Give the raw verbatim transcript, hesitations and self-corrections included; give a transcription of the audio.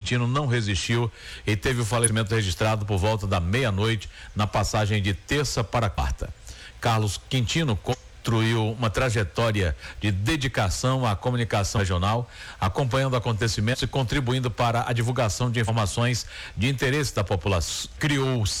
Quintino não resistiu e teve o falecimento registrado por volta da meia-noite na passagem de terça para quarta. Carlos Quintino construiu uma trajetória de dedicação à comunicação regional, acompanhando acontecimentos e contribuindo para a divulgação de informações de interesse da população. Criou